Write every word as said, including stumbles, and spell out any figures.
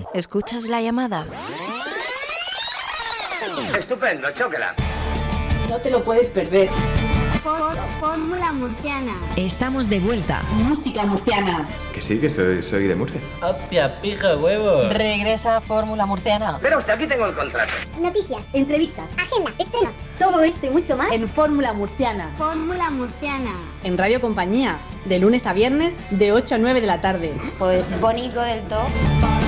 ¿Escuchas la llamada? Estupendo, chóquela. No te lo puedes perder. Fórmula Murciana. Estamos de vuelta. Música murciana. Que sí, que soy, soy de Murcia. ¡Hostia, pija, huevo! Regresa Fórmula Murciana. Pero usted, aquí tengo el contrato. Noticias, Entrevistas, agenda, estrenos. todo esto y mucho más en Fórmula Murciana. Fórmula Murciana. En Radio Compañía, de lunes a viernes, de ocho a nueve de la tarde. Pues bonito del todo.